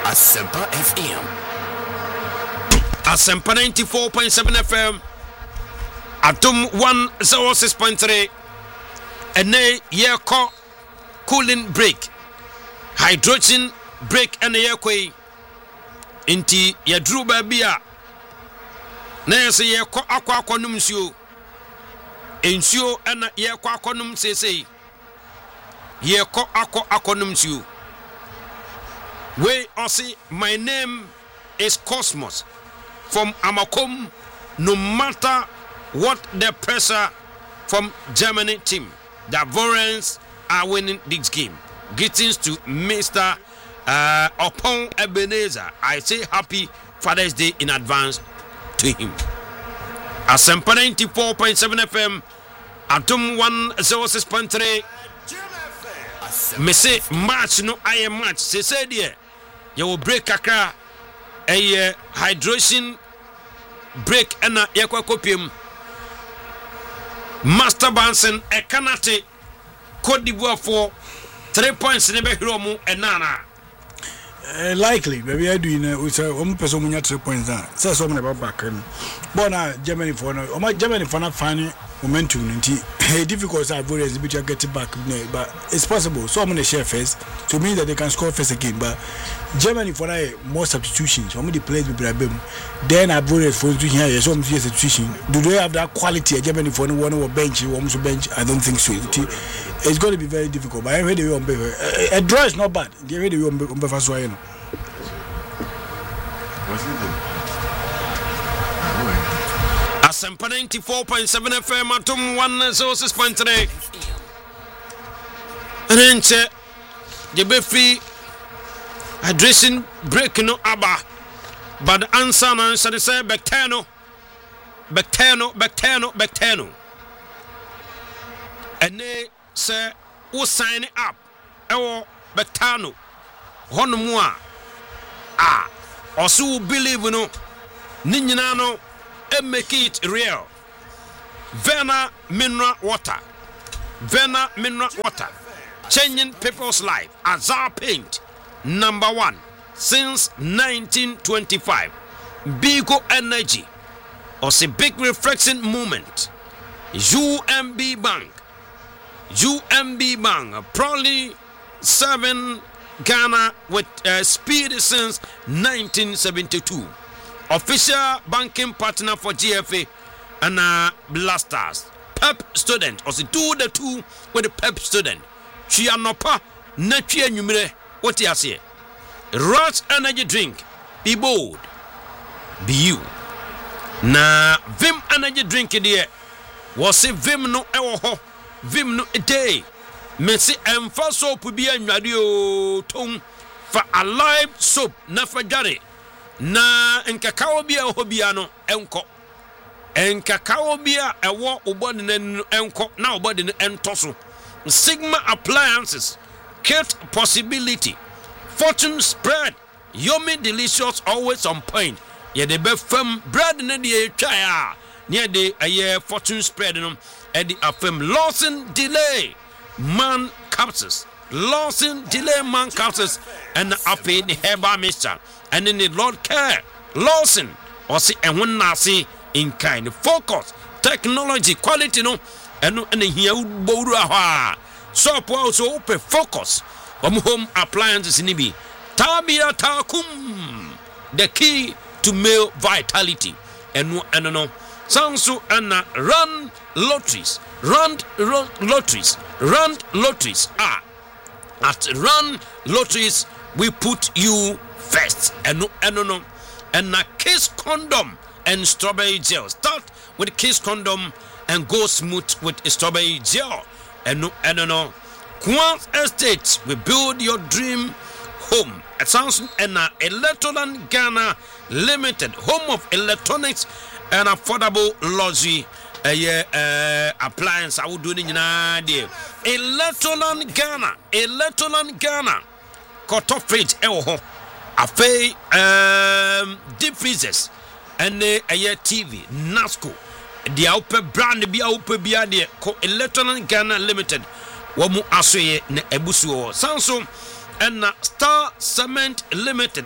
Asempa FM. Asempa 94.7 FM. Atom 106.3. And nay, year call cooling break. Hydrogen break and year quay. Inti ya drew babia. Na say ye ko akwa konum suo. Ensuo ana ye ko akonum sesei. Ye ko akonum suo. We also, my name is Cosmos from Amakom. No matter what the pressure from Germany team, the Ivorians are winning this game. Greetings to Mr. Opon Ebenezer. I say happy Father's Day in advance to him. Asempa 94.7 FM, Atom 106.3. Me say match no I am match. Say there. You will break kakra a hydration break and a yakwakopium. Master Banson a Kanate Cote d'Ivoire for 3 points in the Hiromu and Nana. Likely, maybe I do with one person when you 3 points. So someone about back. But Germany for no, my Germany for not finding momentum. Difficult I worry is to get it back, but it's possible. So many share first to mean that they can score first again. But Germany for more substitutions. How many players will be then I worry for to here. So many substitution. Do they have that quality? Germany for one or bench, one bench. I don't think so. It's going to be very difficult. But I heard a draw is not bad. They heard the first one. Asempa 94.7 FM Atom 106.3. And then the Befi addressing break no abba. But the answer now is to say Bectano. And they say who sign it up? Ewo Bectano. Honumwa. Also believe no. Ninjano. And make it real. Vena mineral water. Changing people's life. Azar Paint. Number 1. Since 1925. Bigo Energy. Or say big reflection movement. UMB Bank. Proudly serving Ghana with speed since 1972. Official banking partner for GFA and Blasters. PEP student. Or do the two with the PEP student. Chianopa, Natia Numere. What you say? Rush energy drink. Be bold. Be you. Na Vim energy drink there. Was it Vim no ewo Vim no a day. Messi emfa soap be a radio tongue for a live soap na fajare. Na nkakao bia hobiano enko nkakao bia ewo obodi na enko na obodi na entoso Sigma Appliances Kit Possibility Fortune Spread Yummy Delicious always on point ye de be fam bread na de twa near the a Fortune Spread no e de afam Lawson Delay Man Capsules and afi the herbal mixture and in the Lord Care Lawson or see and when nasi in kind focus technology quality no and here bodu aha so also open focus home appliances nibi Tabia Takum the key to male vitality and no Sansu and run lotteries at Run Lotteries, we put you first. And a Kiss condom and strawberry gel. Start with Kiss condom and go smooth with strawberry gel. And Quant Estate, we build your dream home. At Samsung and Electroland Ghana Limited, home of electronics and affordable luxury. Appliance I would do in idea. Electroland Ghana. Cut off fridge deep freezers and a TV Nasco. The upper brand be upper be there. Electroland Ghana Limited. Wamu asoye ne ebusuo. Samsung and Star Cement Limited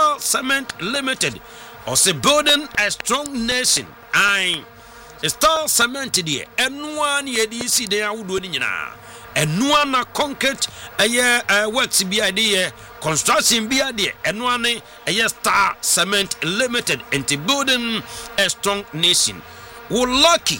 also building a strong nation. Star Cement dear and one ye DC they are doing and one concrete works be idea construction be idea and one Star Cement Limited into building a strong nation. We lucky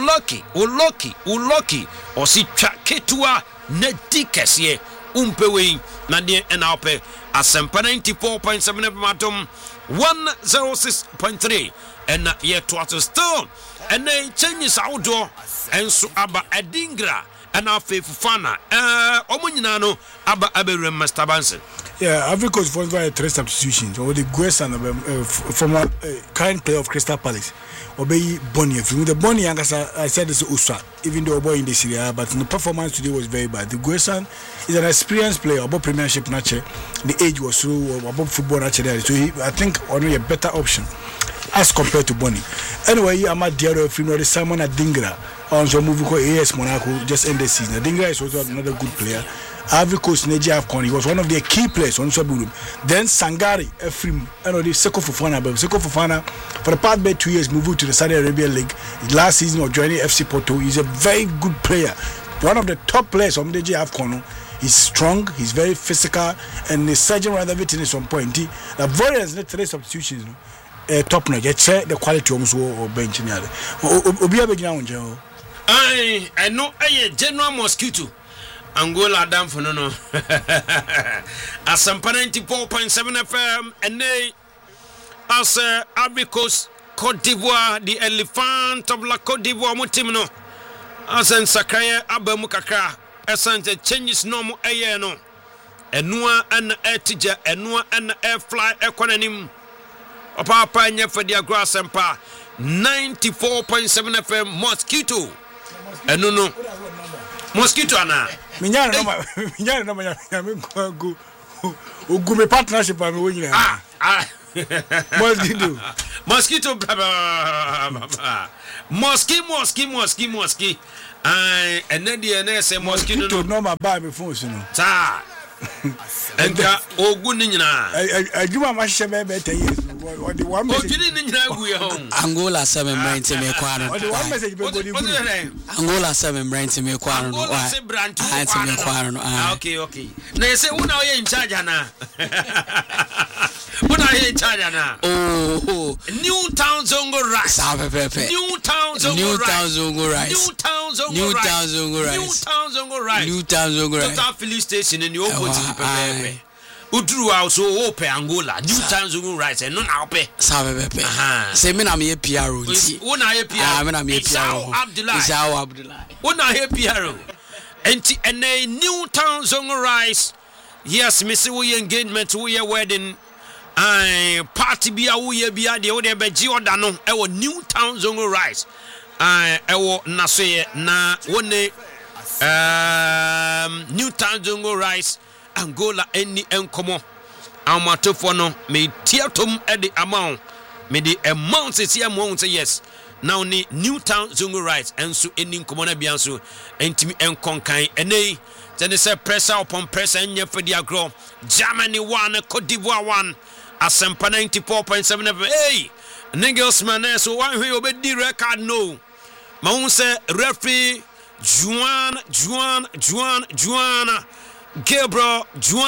or si ketua neti kesiye umpewe na die enaupe asempa 94.7 matom 106.3 and ye to still and they changes outdoor and so aba adingra and our Fofana omunyina aba aberem Master Bansen. Yeah, Ivory Coast was by 3 substitutions. Or the Guesan former current player of Crystal Palace. Obey Bonnie. The Bonnie, I said, is Usa, even though boy in the Syria, but the performance today was very bad. The Guesan is an experienced player about Premiership nature. The age was so about football nature. So I think only a better option as compared to Bonnie. Anyway, I'm at the other Simon Adingra on some movie called AS Monaco just end the season. Adingra is also another good player. Ivory Coast Neji Afcon, he was one of their key players on Sabulum. Then Sangare, Efrim, and the Seko Fofana. But Seko Fofana, for the past 2 years, moved to the Saudi Arabia League. Last season of joining FC Porto, he's a very good player. One of the top players on Neji Afcon. He's strong, he's very physical, and the surgeon rather everything is on point. The Warriors need 3 substitutions. Top notch. Check the quality of or bench. I know a general mosquito. Angola down for no. Asampa 94.7 FM and they as Ivory Coast, Côte d'Ivoire, the elephant of La Côte d'Ivoire Mutimno. As in Sakaya Abamukaka, as the changes normal no. Enua and Etija, Enua and air fly economy. Papa for their grass and pa 94.7 FM mosquito. And no. Mosquito ana. Minyana no ugume partnership am we nyina. Mosquito Mosquito. And then the NS mosquito no ma buy me phone no. Sa. Enka ogun nyina. Aduma ma hye be 10 years. What the one message. Ogini nyina gu ye home. Angola 7 brand me kwano. What the one message be go di gu. Angola 7 brand me kwano no. Angola 7 brand me kwano. Okay. Na say una we in charge ana. Una we in charge ana. Oh. New Town Zongo Rice. New Town Zongo Rice. Total filling station in the open. Udru also open Angola. New Town Zongo Rice and no now pay. Say me na me PRO. Una here PRO. Me na me PRO. Abdullah. Una here PRO. And a New Town Zongo Rice. Yes, Miss we engagement we wedding. Party be a we be a the other be Giordano. Our New Town Zongo Rice. Ewo nasoye na wone New Town Zongo Rice Angola eni enkomo amatofo no me tiatom e de amount me the amount is here mo say yes now ni New Town Zongo Rice enso eni enkomo na bia so entimi enkonkan enei tene say pressure upon pressure enya for the agro Germany 1 Cote d'Ivoire 1 Asempa 94.7 FM hey Nigelsman so one way obedi record no Maun say referee Juan Gabriel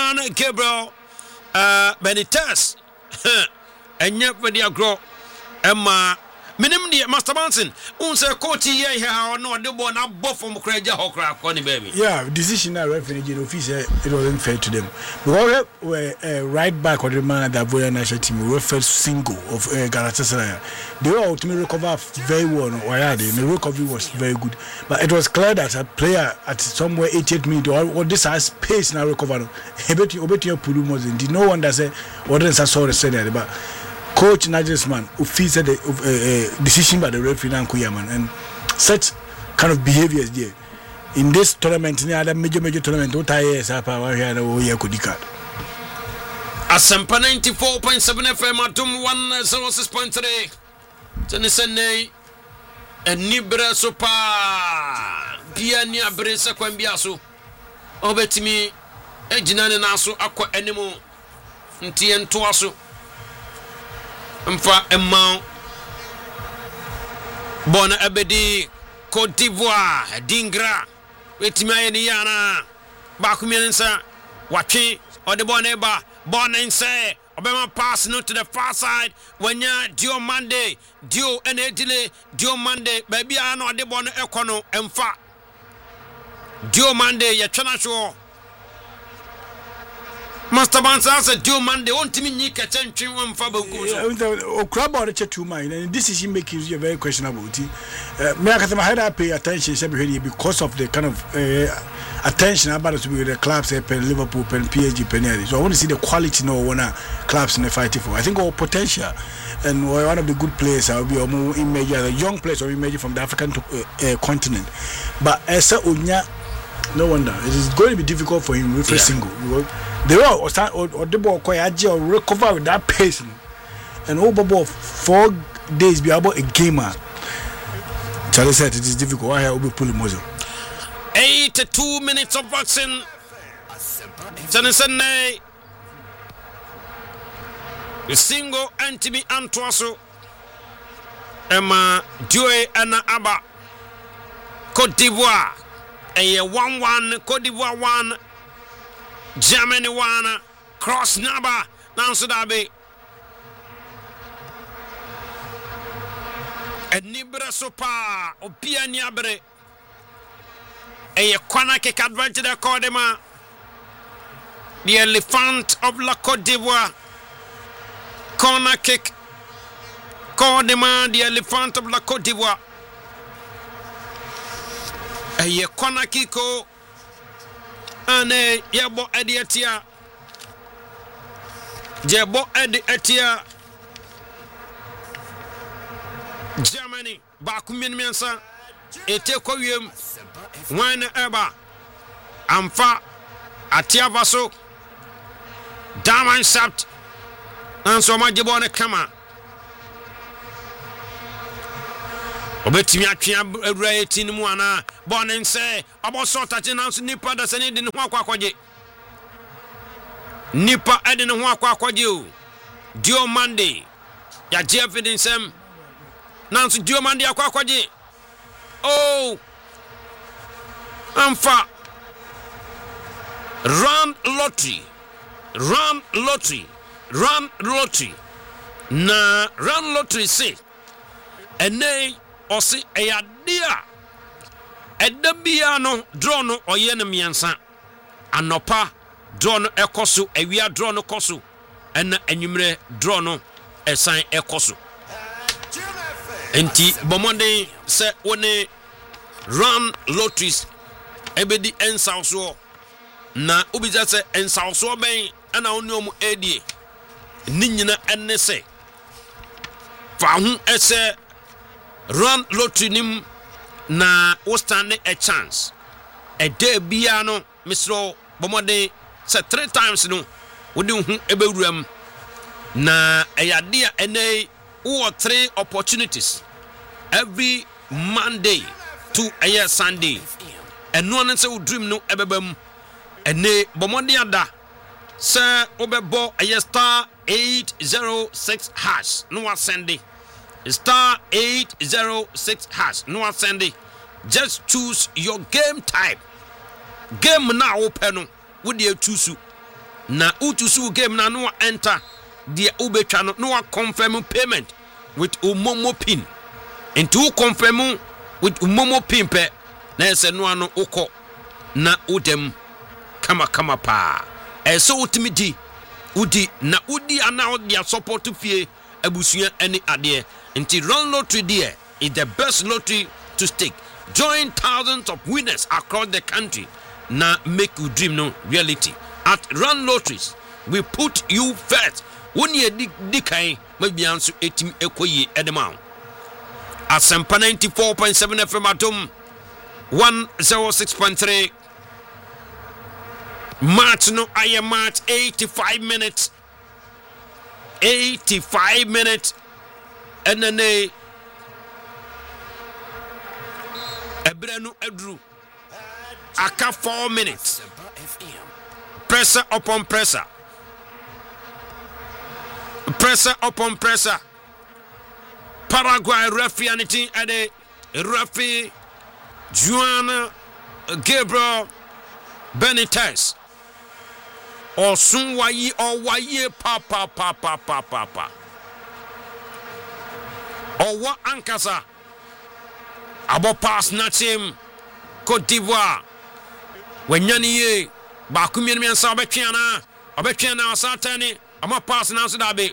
Benitez enya for the agro Emma Minim the Master Bansen say coach here how no the ball na both from Kraja Hokra Connie baby. Yeah, decision that referee did official it wasn't fair to them. Because right back of the man that Voya national team were first single of Galatasaray. They were ultimately recover very well. The recovery was very good. But it was clear that a player at somewhere 88 minutes or this has pace now recover. Obeti Pulu did no one that said what else I saw said that but Coach Nagelsmann official decision by the referee Nkuyaman and such kind of behaviors there in this tournament any other major tournament what I years up here Kodika Asempa 94.7 FM atum 106.3 Tenisene enibra sopa bia ni abresa kwambia so obetimi ejina ne naso akɔ animo nti ento aso mfa emma bona abedi Côte d'Ivoire Dingra wetimi ayeni yana ba kumiensa watwe ode bona eba bona nse obema pass no to the far side wanya Diomande Dio enedile Diomande baby ana ode bona ekono emfa Diomande ye twena so Master Bansa said Diomande ontimi nyi kete ntwe emfa ba ku so Okraba ode che too much and this is making you very questionable. Me akata I had pay attention because of the kind of attention about to be with the clubs pen Liverpool pen PSG pen. So I want to see the quality no one clubs in the fighting for. I think our potential and one of the good players will be more image as a young players or image from the African continent. But as a no wonder it is going to be difficult for him with a single. They all or the ball or recover with that pace and over 4 days be about a gamer. Charlie said it is difficult. Why will be pulling muzzle? 82 minutes of boxing. Sunday. The single Antimi Antoaso. Emma Due Anna Abba. Côte d'Ivoire. A 1-1. Côte d'Ivoire 1. Germany 1. Cross Naba. Nancy Dabe. Nibra sopa opia niabre kwana kick advantage de Kodema, the elephant of La Côte d'Ivoire. Corner kick Kodema, the elephant of La Côte d'Ivoire. Corner kiko ane yabo edietia jebo edietia Germany bakumin mensa ete kwiem when ever amfa atia vaso diamond shaft nanso majebo ne kama obetimi atwea awura etin mu ana bone nse oboso tache nanso nipa da sene de ne ho akwakoje nipa ede ne ho akwakoje o Diomande ya je evidence Nancy Diomande akwakoje oh amfa run lottery na run lottery say ene osi eyadia edabia no draw no oye ne miensa anopa draw no ekoso awia draw no koso ena anwumre draw no esan ekoso enti bomonde se woni run lotteries ebedi ensauso na ubija se ensauso ben ana oniomu edie ninyina enne se fa hu ese run lottery nim na wo stand a chance a day bia no misro bomonde se 3 times no wodi hu ebewuram na eyade ene wo 3 opportunities every Monday to a Sunday and no one say dream no ebebam ene bomonde ada se obebo a star 806 hash no one Sunday star 806 hash no one Sunday just choose your game type game na open with the choose na utusu game na no enter the ubetwa no one confirm payment with umomo pin into confirm with umomo pin pe na ese no ano ukọ na udem kama pa so ultimate udi na udi ana dia support fie abusua any ade nti run lottery there is the best lottery to stake. Join thousands of winners across the country na make your dream no reality. At Run Lotteries we put you first. When you dikai maybe answer etim ekoyi edema Asempa 94.7 FM atom 106.3 match no aye match 85 minutes and then ebrenu edru aka 4 minutes Pressure upon pressure. Pressure upon pressure. Paraguay referee anything at the referee Juan Gabriel Benitez. Or soon wayi or waye pa. Or what Ankasa abo pass nachim Côte d'Ivoire. When yani bakumi mi ansa obetwiana asatani ama pass na so dabe.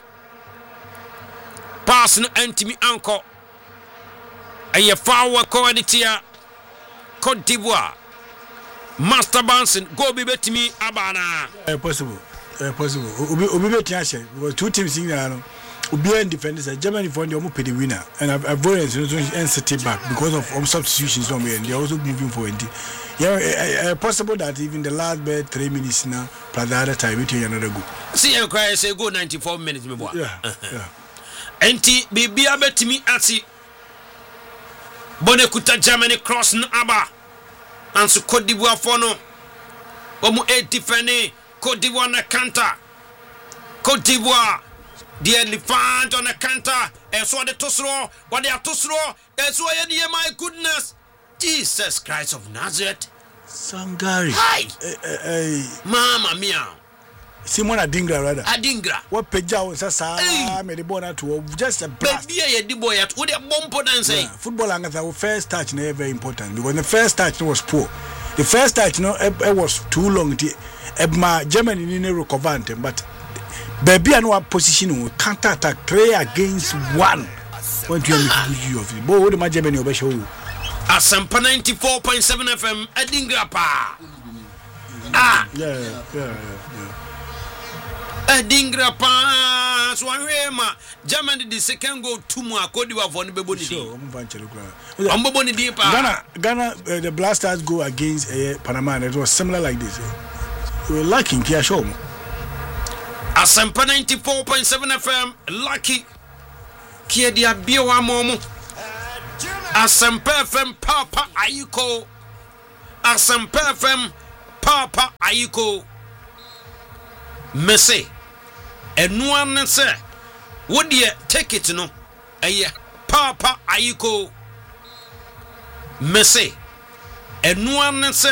Pass no antimi anko. Aye fawa coeditia Côte d'Ivoire. Master Banson go be betimi abana. Possible. Obi betia she because two teams in there. Obi and defenders Germany for the omo pay the winner and avoidance and sit back because of substitutions on me and they also moving for it. Yeah, possible that even the last 3 minutes now plus the other time it another go. See you cry say go 94 minutes me boy. Yeah. Enti bibia betimi ati Bonekuta Germany cross no aba and so Côte d'Ivoire for no omo e defending Côte d'Ivoire na counter Côte d'Ivoire the elephant on the counter and so the tosro what they are tosro and so my goodness Jesus Christ of Nazareth Sangari hi Mama mia Simon Adingra what peja was sa me the born to just a blast baby ye di boy at wo the bomb dance say football and the first touch na very important because the first touch was poor. The first touch it was too long my Germany ni recover but baby and what position counter attack 3 against 1 when you of it but what Germany obe show Asampa 94.7 FM Adingra pa yeah Adingra pa so anwema Germany the second goal 2 more Côte d'Ivoire for no bebo ni di Ambobo ni di pa Ghana the Blasters go against Panama and it was similar like this we were lacking here show Asampa 94.7 FM lucky kia dia biwa momo Asampa FM Papa Ayiko Asampa FM Papa Ayiko Mese Enuan se would ye take it no Papa Ayiko Mese Enuan se